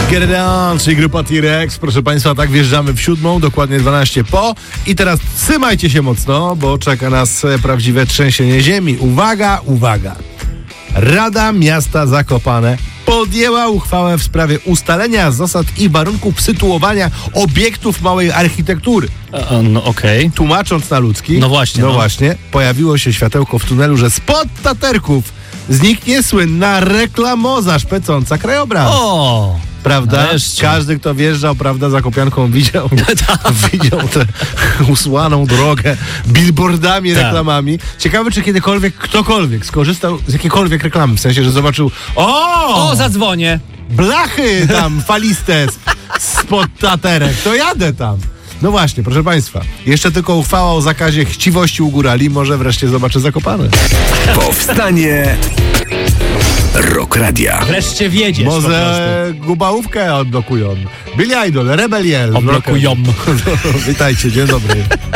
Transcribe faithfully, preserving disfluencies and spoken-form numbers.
Get it on, czyli grupa T-Rex. Proszę Państwa, tak wjeżdżamy w siódmą, dokładnie dwanaście po. I teraz trzymajcie się mocno, bo czeka nas prawdziwe trzęsienie ziemi. Uwaga, uwaga. Rada Miasta Zakopane podjęła uchwałę w sprawie ustalenia zasad i warunków sytuowania obiektów małej architektury. E, no okej. Okay. Tłumacząc na ludzki, no właśnie, no, no właśnie, pojawiło się światełko w tunelu, że spod taterków zniknie słynna reklamoza szpecąca krajobraz. O! Prawda? Nareszcie. Każdy, kto wjeżdżał, prawda, Zakopianką widział, widział tę usłaną drogę billboardami, tak. reklamami. Ciekawe, czy kiedykolwiek ktokolwiek skorzystał z jakiejkolwiek reklamy, w sensie, że zobaczył o! O, zadzwonię. Blachy tam faliste spod taterek, to jadę tam. No właśnie, proszę Państwa, jeszcze tylko uchwała o zakazie chciwości u górali, może wreszcie zobaczy Zakopane. Powstanie Rock Radia. Wreszcie wiedziesz. Może gubałówkę odblokują. Billy Idol, Rebel Yell. Odblokują. Witajcie, dzień dobry.